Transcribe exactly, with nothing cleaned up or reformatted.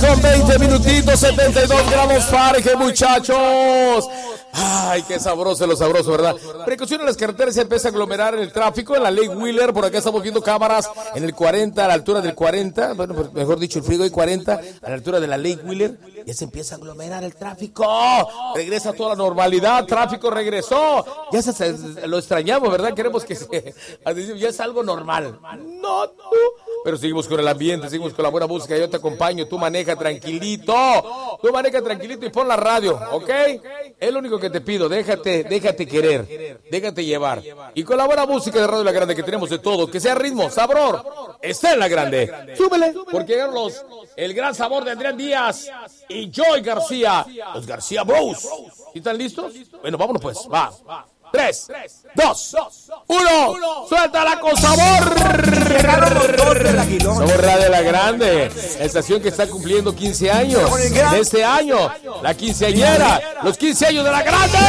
con veinte minutitos, setenta y dos grados Fahrenheit, muchachos. Ay, qué sabroso, lo sabroso, ¿verdad? Precaución en las carreteras, se empieza a aglomerar en el tráfico, en la Lake Wheeler, por acá estamos viendo cámaras en el cuarenta, a la altura del cuarenta, bueno, mejor dicho, el Freeway cuarenta, a la altura de la Lake Wheeler, ya se empieza a aglomerar el tráfico. Regresa toda la normalidad, tráfico regresó. Ya se, se lo extrañamos, ¿verdad? Queremos que se, ya es algo normal. No, no. Pero seguimos con el ambiente, seguimos con la buena música, yo te acompaño, tú maneja tranquilito, tú maneja tranquilito y pon la radio, ¿ok? Es lo único que te pido, déjate, déjate querer, déjate llevar. Y con la buena música de Radio La Grande que tenemos de todo, que sea ritmo, sabor, está en La Grande. Súbele, porque llegaron los, el gran sabor de Adrián Díaz y Joey García, los García Bros. ¿Y están listos? Bueno, vámonos pues, va. Tres, dos, uno, suéltala con sabor. Somos Radio La Grande, la estación que está cumpliendo quince años. En este año, la quinceañera, los quince años de La Grande.